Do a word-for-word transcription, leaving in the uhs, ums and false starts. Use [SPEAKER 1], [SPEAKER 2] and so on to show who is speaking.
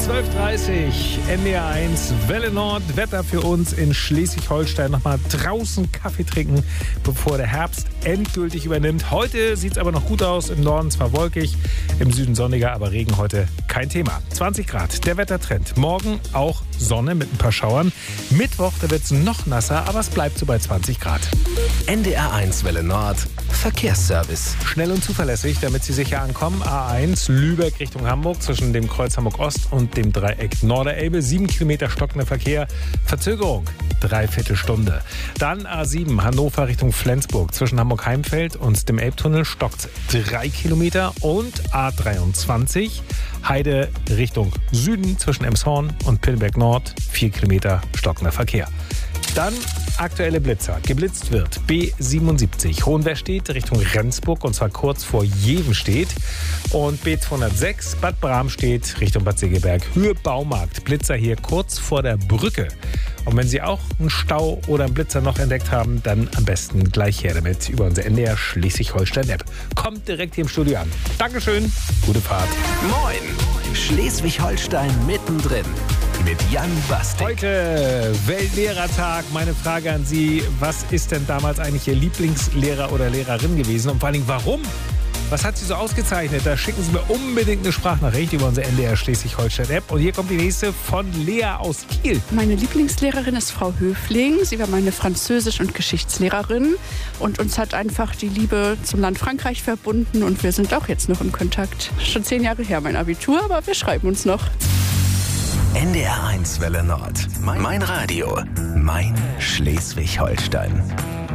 [SPEAKER 1] zwölf Uhr dreißig, N D R eins, Welle Nord, Wetter für uns in Schleswig-Holstein. Nochmal draußen Kaffee trinken, bevor der Herbst endgültig übernimmt. Heute sieht es aber noch gut aus. Im Norden zwar wolkig, im Süden sonniger, aber Regen heute kein Thema. zwanzig Grad, der Wettertrend. Morgen auch Sonne mit ein paar Schauern. Mittwoch, da wird es noch nasser, aber es bleibt so bei zwanzig Grad.
[SPEAKER 2] N D R eins Welle Nord, Verkehrsservice.
[SPEAKER 1] Schnell und zuverlässig, damit Sie sicher ankommen. A eins, Lübeck Richtung Hamburg, zwischen dem Kreuz Hamburg Ost und dem Dreieck Norderelbe. Sieben Kilometer stockender Verkehr. Verzögerung, dreiviertel Stunde. Dann A sieben, Hannover Richtung Flensburg. Zwischen Hamburg-Heimfeld und dem Elbtunnel stockt drei Kilometer. Und A dreiundzwanzig, Heide Richtung Süden, zwischen Emshorn und Pinneberg Nord. Vier Kilometer stockender Verkehr. Dann aktuelle Blitzer. Geblitzt wird B siebenundsiebzig Hohenwestedt Richtung Rendsburg, und zwar kurz vor Jevenstedt. Und B zweihundertsechs Bad Bramstedt Richtung Bad Segeberg, Höhe Baumarkt. Blitzer hier kurz vor der Brücke. Und wenn Sie auch einen Stau oder einen Blitzer noch entdeckt haben, dann am besten gleich her damit über unsere N D R Schleswig-Holstein-App. Kommt direkt hier im Studio an. Dankeschön, gute Fahrt.
[SPEAKER 2] Moin, Schleswig-Holstein mittendrin. Mit Jan Bastik.
[SPEAKER 1] Heute Weltlehrertag. Meine Frage an Sie: Was ist denn damals eigentlich Ihr Lieblingslehrer oder Lehrerin gewesen? Und vor allem, warum? Was hat Sie so ausgezeichnet? Da schicken Sie mir unbedingt eine Sprachnachricht über unsere N D R Schleswig-Holstein-App. Und hier kommt die nächste von Lea aus Kiel.
[SPEAKER 3] Meine Lieblingslehrerin ist Frau Höfling. Sie war meine Französisch- und Geschichtslehrerin. Und uns hat einfach die Liebe zum Land Frankreich verbunden. Und wir sind auch jetzt noch im Kontakt. Schon zehn Jahre her mein Abitur, aber wir schreiben uns noch.
[SPEAKER 2] N D R eins Welle Nord. Mein Radio. Mein Schleswig-Holstein.